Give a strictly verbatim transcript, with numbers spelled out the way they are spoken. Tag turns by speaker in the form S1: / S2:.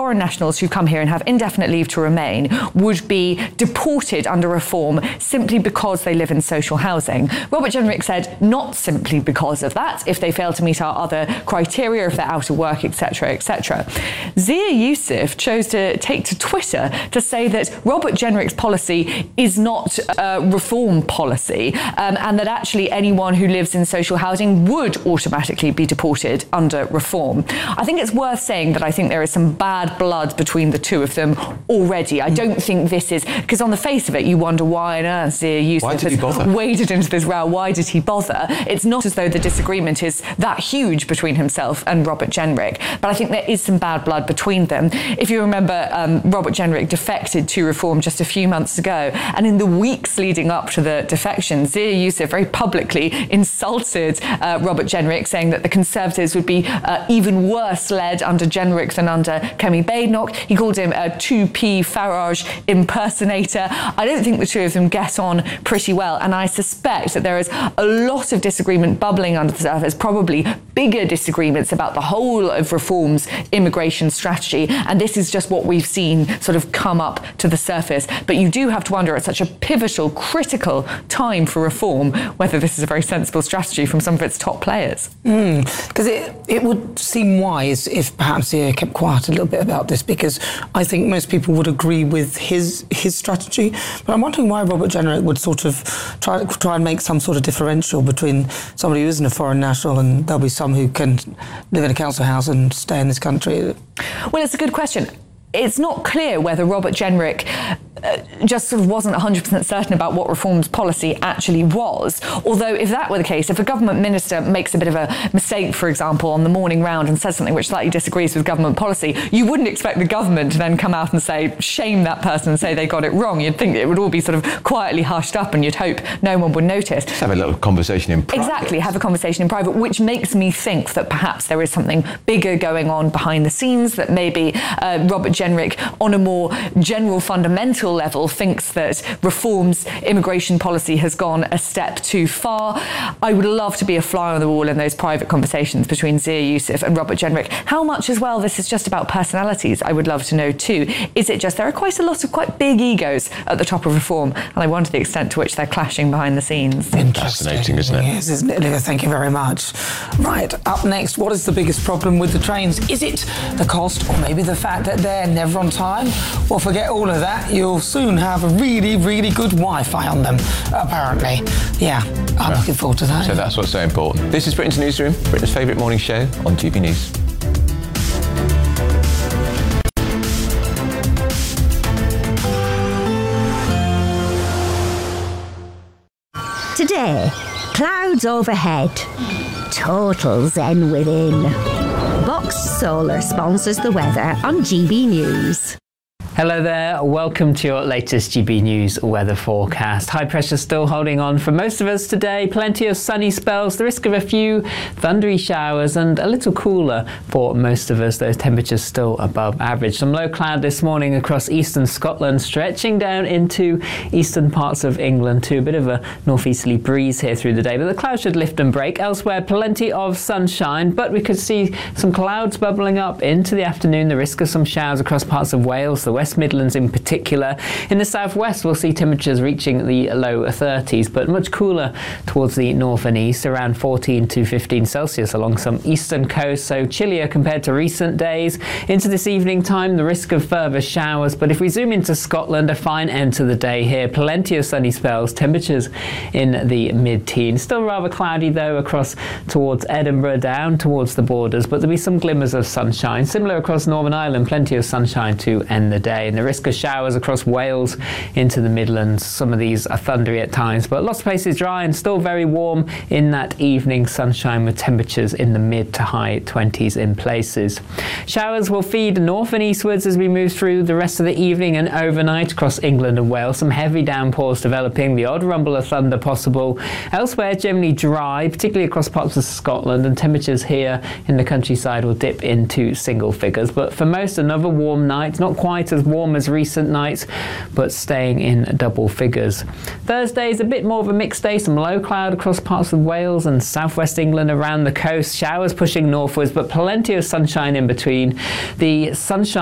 S1: foreign nationals who come here and have indefinite leave to remain would be deported under reform simply because they live in social housing. Robert Jenrick said not simply because of that, if they fail to meet our other criteria, if they're out of work, et cetera, et cetera. Zia Youssef chose to take to Twitter to say that Robert Jenrick's policy is not a reform policy, um, and that actually anyone who lives in social housing would automatically be deported under reform. I think it's worth saying that I think there is some bad blood between the two of them already. I don't think this is, because on the face of it, you wonder why on earth Zia Youssef has waded into this row. Why did he bother? It's not as though the disagreement is that huge between himself and Robert Jenrick, but I think there is some bad blood between them. If you remember, um, Robert Jenrick defected to reform just a few months ago, and in the weeks leading up to the defection, Zia Youssef very publicly insulted uh, Robert Jenrick, saying that the Conservatives would be uh, even worse led under Jenrick than under Kemi Badenoch. He called him a two P Farage impersonator. I don't think the two of them get on pretty well, and I suspect that there is a lot of disagreement bubbling under the surface, probably bigger disagreements about the whole of reform's immigration strategy, and this is just what we've seen sort of come up to the surface. But you do have to wonder at such a pivotal, critical time for reform whether this is a very sensible strategy from some of its top players.
S2: Because mm, it, it would seem wise if perhaps Zia kept quiet a little bit about this, because I think most people would agree with his his strategy. But I'm wondering why Robert Jenrick would sort of try, try and make some sort of differential between somebody who isn't a foreign national and there'll be some who can live in a council house and stay in this country.
S1: Well, it's a good question. It's not clear whether Robert Jenrick uh, just sort of wasn't one hundred percent certain about what reform's policy actually was. Although if that were the case, if a government minister makes a bit of a mistake, for example, on the morning round and says something which slightly disagrees with government policy, you wouldn't expect the government to then come out and say, shame that person and say they got it wrong. You'd think it would all be sort of quietly hushed up and you'd hope no one would notice.
S3: Just have a little conversation in private.
S1: Exactly, have a conversation in private, which makes me think that perhaps there is something bigger going on behind the scenes, that maybe uh, Robert Jenrick, on a more general fundamental level, thinks that reform's immigration policy has gone a step too far. I would love to be a fly on the wall in those private conversations between Zia Youssef and Robert Jenrick. How much as well this is just about personalities, I would love to know too. Is it just there are quite a lot of quite big egos at the top of reform, and I wonder the extent to which they're clashing behind the scenes.
S3: Fascinating, isn't it?
S2: Yes, isn't it, Olivia? Thank you very much. Right, up next, what is the biggest problem with the trains? Is it the cost, or maybe the fact that they're never on time? Well, forget all of that. You'll soon have a really, really good Wi-Fi on them, apparently. Yeah, I'm yeah. looking forward to that.
S3: So that's what's so important. This is Britain's Newsroom, Britain's favourite morning show on G B News.
S4: Today, clouds overhead, total zen within. Box Solar sponsors the weather on G B News.
S5: Hello there, welcome to your latest G B News weather forecast. High pressure still holding on for most of us today. Plenty of sunny spells, the risk of a few thundery showers, and a little cooler for most of us. Those temperatures still above average. Some low cloud this morning across eastern Scotland, stretching down into eastern parts of England too. A bit of a northeasterly breeze here through the day, but the clouds should lift and break. Elsewhere, plenty of sunshine, but we could see some clouds bubbling up into the afternoon. The risk of some showers across parts of Wales, the West Midlands in particular. In the southwest, we'll see temperatures reaching the low thirties, but much cooler towards the north and east, around fourteen to fifteen Celsius along some eastern coast, so chillier compared to recent days. Into this evening time, the risk of further showers, but if we zoom into Scotland, a fine end to the day here. Plenty of sunny spells, temperatures in the mid-teens. Still rather cloudy though across towards Edinburgh, down towards the borders, but there'll be some glimmers of sunshine. Similar across Northern Ireland, plenty of sunshine to end the day. And the risk of showers across Wales into the Midlands. Some of these are thundery at times, but lots of places dry and still very warm in that evening sunshine, with temperatures in the mid to high twenties in places. Showers will feed north and eastwards as we move through the rest of the evening and overnight across England and Wales. Some heavy downpours developing, the odd rumble of thunder possible. Elsewhere, generally dry, particularly across parts of Scotland, and temperatures here in the countryside will dip into single figures. But for most, another warm night, not quite as warm as recent nights, but staying in double figures. Thursday is a bit more of a mixed day. Some low cloud across parts of Wales and southwest England around the coast. Showers pushing northwards, but plenty of sunshine in between. The sunshine